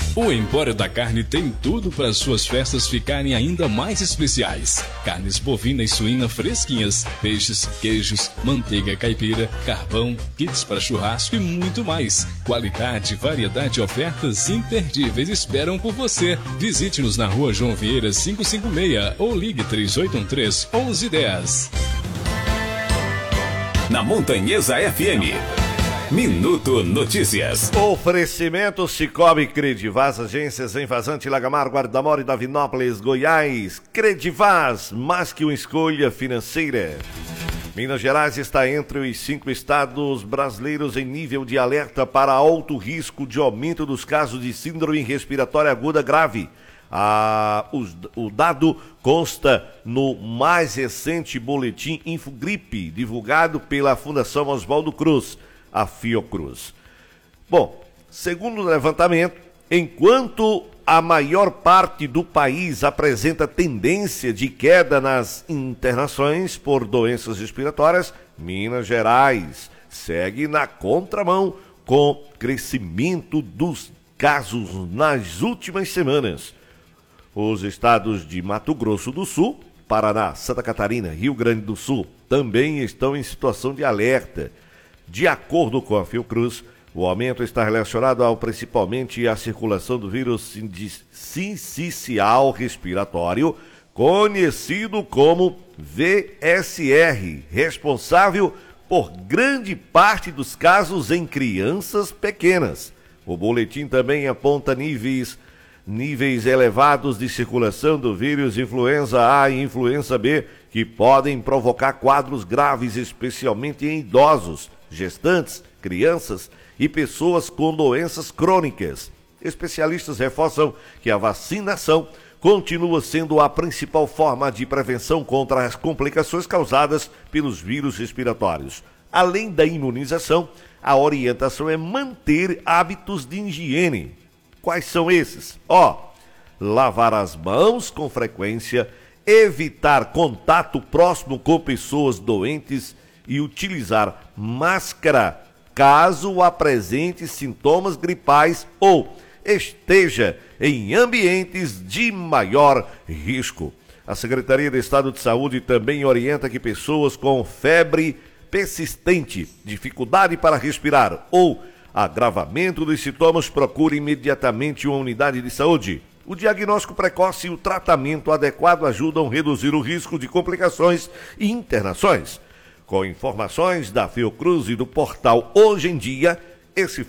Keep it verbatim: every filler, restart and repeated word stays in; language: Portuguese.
O Empório da Carne tem tudo para suas festas ficarem ainda mais especiais. Carnes bovina e suína fresquinhas, peixes, queijos, manteiga caipira, carvão, kits para churrasco e muito mais. Qualidade, variedade e ofertas imperdíveis esperam por você. Visite-nos na rua João Vieira quinhentos e cinquenta e seis ou ligue três oito um três, onze dez. Na Montanhesa F M. Minuto Notícias. Oferecimento Cicobi Credivaz, agências em Vazante, Lagamar, Guarda-Mor e Davinópolis, Goiás. Credivaz, mais que uma escolha financeira. Minas Gerais está entre os cinco estados brasileiros em nível de alerta para alto risco de aumento dos casos de síndrome respiratória aguda grave. Ah, os, o dado consta no mais recente boletim Infogripe, divulgado pela Fundação Oswaldo Cruz, a Fiocruz. Bom, segundo o levantamento, enquanto a maior parte do país apresenta tendência de queda nas internações por doenças respiratórias, Minas Gerais segue na contramão com crescimento dos casos nas últimas semanas. Os estados de Mato Grosso do Sul, Paraná, Santa Catarina, Rio Grande do Sul também estão em situação de alerta. De acordo com a Fiocruz, o aumento está relacionado ao principalmente à circulação do vírus sincicial respiratório, conhecido como V S R, responsável por grande parte dos casos em crianças pequenas. O boletim também aponta níveis, níveis elevados de circulação do vírus influenza A e influenza B, que podem provocar quadros graves, especialmente em idosos, gestantes, crianças e pessoas com doenças crônicas. Especialistas reforçam que a vacinação continua sendo a principal forma de prevenção contra as complicações causadas pelos vírus respiratórios. Além da imunização, a orientação é manter hábitos de higiene. Quais são esses? Ó, lavar as mãos com frequência, evitar contato próximo com pessoas doentes e utilizar máscara caso apresente sintomas gripais ou esteja em ambientes de maior risco. A Secretaria de Estado de Saúde também orienta que pessoas com febre persistente, dificuldade para respirar ou agravamento dos sintomas procurem imediatamente uma unidade de saúde. O diagnóstico precoce e o tratamento adequado ajudam a reduzir o risco de complicações e internações. Com informações da Fiocruz e do portal Hoje em Dia, esse